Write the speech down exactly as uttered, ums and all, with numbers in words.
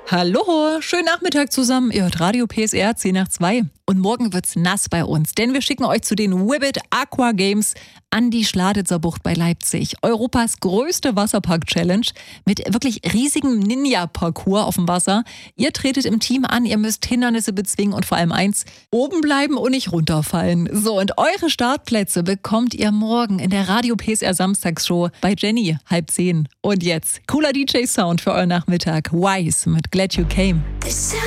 Hallo, schönen Nachmittag zusammen. Ihr hört Radio P S R zehn nach zwei. Und morgen wird's nass bei uns, denn wir schicken euch zu den Whibbit Aqua Games an die Schladitzer Bucht bei Leipzig. Europas größte Wasserpark-Challenge mit wirklich riesigem Ninja-Parcours auf dem Wasser. Ihr tretet im Team an, ihr müsst Hindernisse bezwingen und vor allem eins, oben bleiben und nicht runterfallen. So, und eure Startplätze bekommt ihr morgen in der Radio P S R Samstagsshow bei Jenny, halb zehn. Und jetzt, cooler D J-Sound für euren Nachmittag. Wise mit Glad You Came.